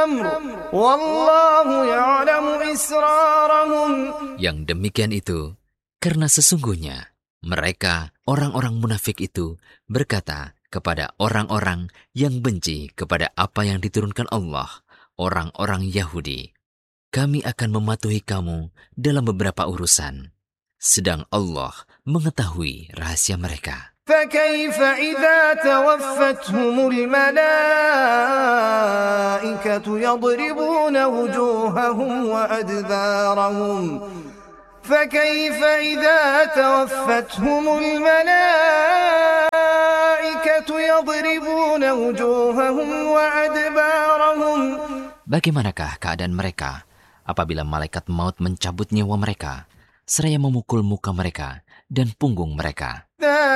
الأمر والله يعلم إسرارهم. Yang demikian itu karena sesungguhnya mereka, orang-orang munafik itu, berkata kepada orang-orang yang benci kepada apa yang diturunkan Allah, orang-orang Yahudi, kami akan mematuhi kamu dalam beberapa urusan, sedang Allah mengetahui rahasia mereka. فكيف إذا توفتهم الملائكة يضربون وجوههم وأدبارهم فكيف إذا توفتهم الملائكة يضربون وجوههم وأدبارهم. Bagaimanakah keadaan mereka apabila malaikat maut mencabut nyawa mereka, seraya memukul muka mereka dan punggung mereka?